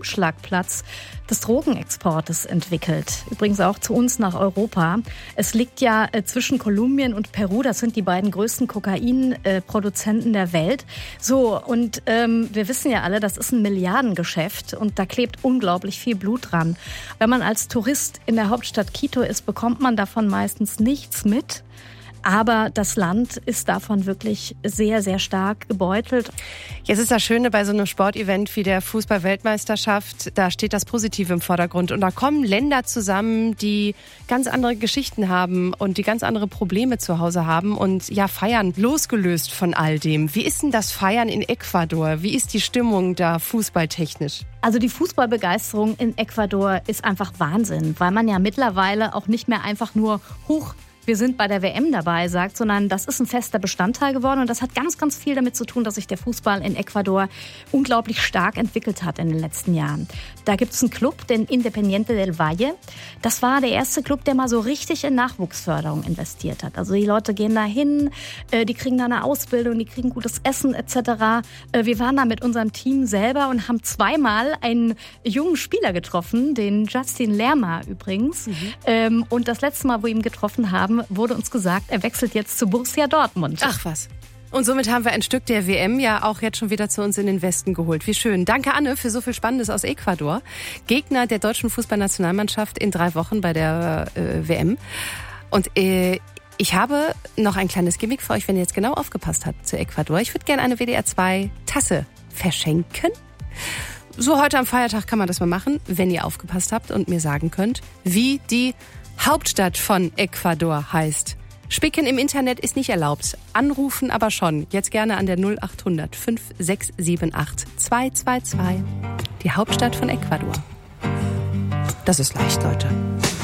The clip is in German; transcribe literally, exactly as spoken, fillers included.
Umschlagplatz des Drogenexportes entwickelt. Übrigens auch zu uns nach Europa. Es liegt ja äh, zwischen Kolumbien und Peru. Das sind die beiden größten Kokainproduzenten der Welt. So, und ähm, wir wissen ja alle, das ist ein Milliardengeschäft und da klebt unglaublich viel Blut dran. Wenn man als Tourist in der Hauptstadt Quito ist, bekommt man davon meistens nichts mit. Aber das Land ist davon wirklich sehr, sehr stark gebeutelt. Jetzt ist das Schöne bei so einem Sportevent wie der Fußball-Weltmeisterschaft, da steht das Positive im Vordergrund. Und da kommen Länder zusammen, die ganz andere Geschichten haben und die ganz andere Probleme zu Hause haben und ja feiern, losgelöst von all dem. Wie ist denn das Feiern in Ecuador? Wie ist die Stimmung da fußballtechnisch? Also die Fußballbegeisterung in Ecuador ist einfach Wahnsinn, weil man ja mittlerweile auch nicht mehr einfach nur hoch wir sind bei der W M dabei sagt, sondern das ist ein fester Bestandteil geworden. Und das hat ganz, ganz viel damit zu tun, dass sich der Fußball in Ecuador unglaublich stark entwickelt hat in den letzten Jahren. Da gibt es einen Club, den Independiente del Valle. Das war der erste Club, der mal so richtig in Nachwuchsförderung investiert hat. Also die Leute gehen da hin, die kriegen da eine Ausbildung, die kriegen gutes Essen et cetera. Wir waren da mit unserem Team selber und haben zweimal einen jungen Spieler getroffen, den Justin Lerma übrigens. Mhm. Und das letzte Mal, wo wir ihn getroffen haben, wurde uns gesagt, er wechselt jetzt zu Borussia Dortmund. Ach was. Und somit haben wir ein Stück der W M ja auch jetzt schon wieder zu uns in den Westen geholt. Wie schön. Danke, Anne, für so viel Spannendes aus Ecuador. Gegner der deutschen Fußballnationalmannschaft in drei Wochen bei der äh, W M. Und äh, ich habe noch ein kleines Gimmick für euch, wenn ihr jetzt genau aufgepasst habt zu Ecuador. Ich würde gerne eine W D R zwei Tasse verschenken. So heute am Feiertag kann man das mal machen, wenn ihr aufgepasst habt und mir sagen könnt, wie die Hauptstadt von Ecuador heißt. Spicken im Internet ist nicht erlaubt. Anrufen aber schon. Jetzt gerne an der null acht hundert fünf sechs sieben acht zwei zwei zwei. Die Hauptstadt von Ecuador. Das ist leicht, Leute.